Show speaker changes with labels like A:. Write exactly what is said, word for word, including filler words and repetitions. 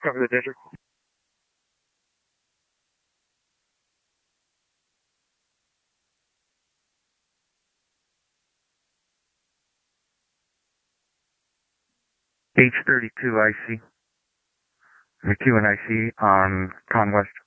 A: Cover the district. H thirty-two I C. Q and I C on Con West.